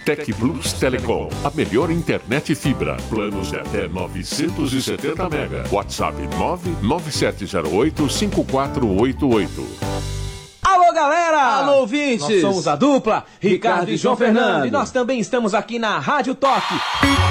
Tec Plus Telecom, a melhor internet fibra. Planos de até 970 mega. WhatsApp 99708-5488. Alô, galera! Alô, ouvintes! Nós somos a dupla Ricardo e João Fernando. E nós também estamos aqui na Rádio Toque.